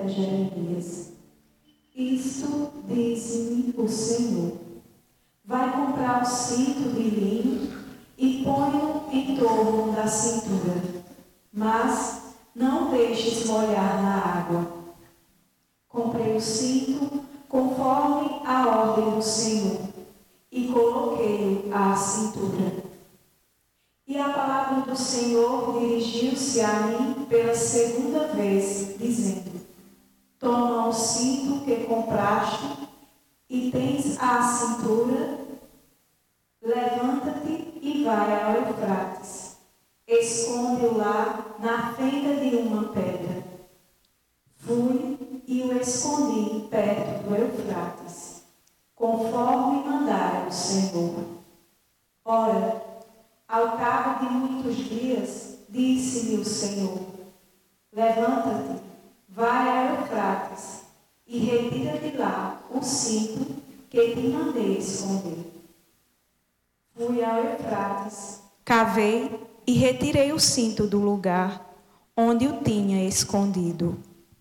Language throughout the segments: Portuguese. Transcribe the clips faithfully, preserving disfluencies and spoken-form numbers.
Jeremias: Isto diz-me o Senhor: vai comprar o cinto de linho e põe-o em torno da cintura, mas não deixes molhar na água. Comprei o cinto conforme a ordem do Senhor e coloquei-o à cintura. E a palavra do Senhor dirigiu-se a mim pela segunda vez, dizendo: toma o cinto que compraste e tens à cintura, levanta-te e vai ao Eufrates. Esconde-o lá na fenda de uma pedra. Fui e o escondi perto do Eufrates, conforme mandara o Senhor. Ora, ao cabo de muitos dias, disse-me o Senhor: levanta-te, vai ao Eufrates e retira de lá o cinto que te mandei esconder. Fui ao Eufrates, cavei e retirei o cinto do lugar onde o tinha escondido.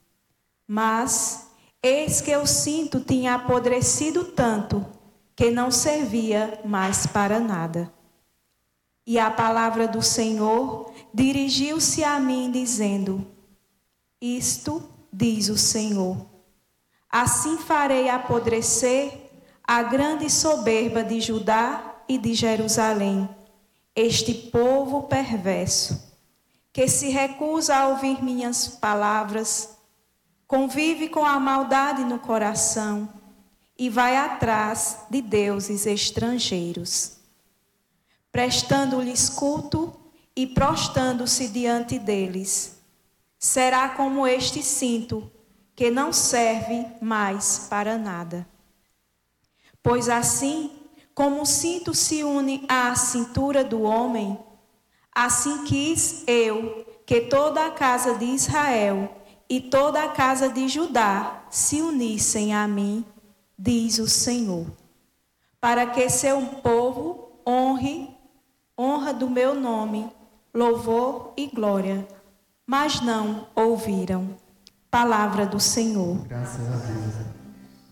Mas eis que o cinto tinha apodrecido tanto que não servia mais para nada. E a palavra do Senhor dirigiu-se a mim, dizendo: isto diz o Senhor: assim farei apodrecer a grande soberba de Judá e de Jerusalém, este povo perverso, que se recusa a ouvir minhas palavras, convive com a maldade no coração e vai atrás de deuses estrangeiros, prestando-lhes culto e prostrando-se diante deles. Será como este cinto, que não serve mais para nada. Pois assim como o cinto se une à cintura do homem, assim quis eu que toda a casa de Israel e toda a casa de Judá se unissem a mim, diz o Senhor, para que seu povo honre, honra do meu nome, louvor e glória. Mas não ouviram. Palavra do Senhor. Graças a Deus.